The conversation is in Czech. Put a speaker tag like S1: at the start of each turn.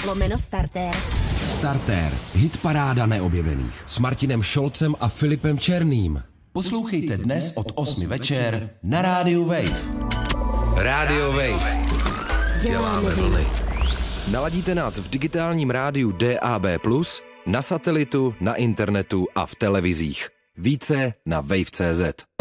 S1: www.radiowave.cz/starter.
S2: Starter. Hitparáda neobjevených. S Martinem Šolcem a Filipem Černým. Poslouchejte dnes od 8 večer na Rádiu Wave. Rádio Wave. Děláme vlny. Naladíte nás v digitálním rádiu DAB+, na satelitu, na internetu a v televizích. Více na wave.cz.